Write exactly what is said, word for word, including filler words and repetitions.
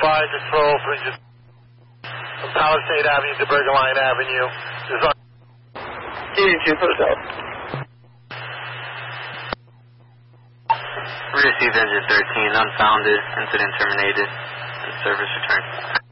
five control for just from Palisade Avenue to Bergen Line Avenue. Union two Hotel. We received engine thirteen, unfounded, incident terminated, and service returned.